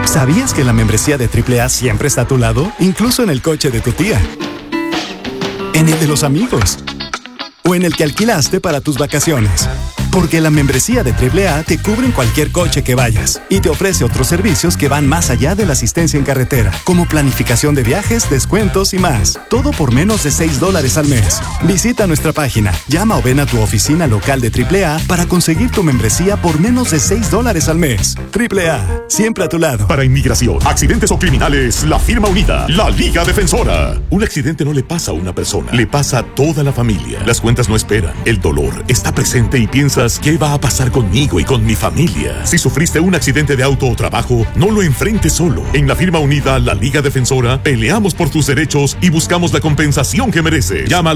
¿Sabías que la membresía de AAA siempre está a tu lado? Incluso en el coche de tu tía, en el de los amigos o en el que alquilaste para tus vacaciones. Porque la membresía de AAA te cubre en cualquier coche que vayas y te ofrece otros servicios que van más allá de la asistencia en carretera, como planificación de viajes, descuentos y más. Todo por menos de $6 al mes. Visita nuestra página, llama o ven a tu oficina local de AAA para conseguir tu membresía por menos de $6 al mes. AAA, siempre a tu lado. Para inmigración, accidentes o criminales, la firma unida, la Liga Defensora. Un accidente no le pasa a una persona, le pasa a toda la familia. Las cuentas no esperan, el dolor está presente y piensas, ¿qué va a pasar conmigo y con mi familia? Si sufriste un accidente de auto o trabajo, no lo enfrentes solo. En la firma unida, la Liga Defensora, peleamos por tus derechos y buscamos la compensación que mereces. Llama al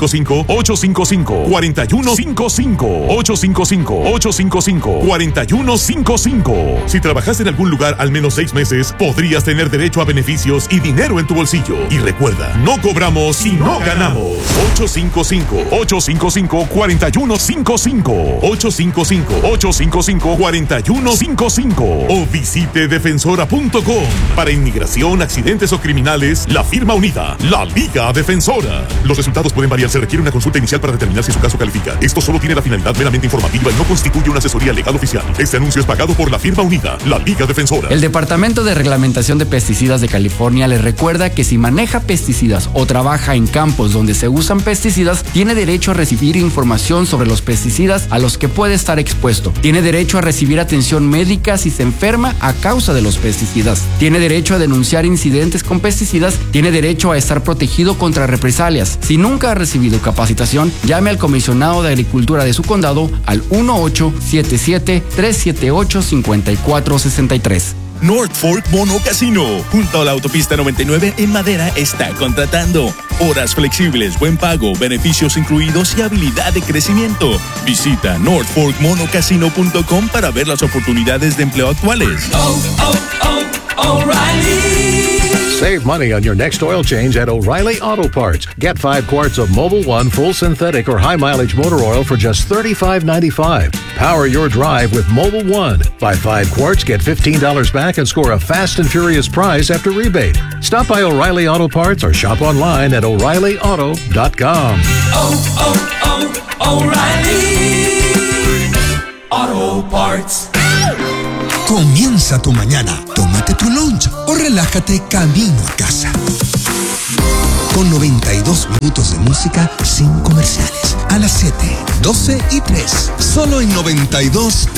855-855-4155. 855-855-4155. Si trabajaste en algún lugar al menos 6 meses, podrías tener derecho a beneficios y dinero en tu bolsillo. Y recuerda, no cobramos si no ganamos. 855-855-4155. 855-855-4155 o visite defensora.com. Para inmigración, accidentes o criminales, la firma unida, la Liga Defensora. Los resultados pueden variar, se requiere una consulta inicial para determinar si su caso califica. Esto solo tiene la finalidad meramente informativa y no constituye una asesoría legal oficial. Este anuncio es pagado por la firma unida, la Liga Defensora. El Departamento de Reglamentación de Pesticidas de California le recuerda que si maneja pesticidas o trabaja en campos donde se usan pesticidas, tiene derecho a recibir información sobre los pesticidas a los que puede estar expuesto. Tiene derecho a recibir atención médica si se enferma a causa de los pesticidas. Tiene derecho a denunciar incidentes con pesticidas. Tiene derecho a estar protegido contra represalias. Si nunca ha recibido capacitación, llame al comisionado de Agricultura de su condado al 1877-378-5463. North Fork Mono Casino, junto a la autopista 99 en Madera, está contratando. Horas flexibles, buen pago, beneficios incluidos y habilidad de crecimiento. Visita northforkmonocasino.com para ver las oportunidades de empleo actuales. O'Reilly. Save money on your next oil change at O'Reilly Auto Parts. Get 5 quarts of Mobil 1 full synthetic or high mileage motor oil for just $35.95. Power your drive with Mobil 1. Buy 5 quarts, get $15 back and score a fast and furious prize after rebate. Stop by O'Reilly Auto Parts or shop online at O'ReillyAuto.com. O'Reilly Auto Parts. Comienza tu mañana, tómate tu lunch o relájate camino a casa. Con 92 minutos de música sin comerciales. A las 7, 12 y 3. Solo en 92.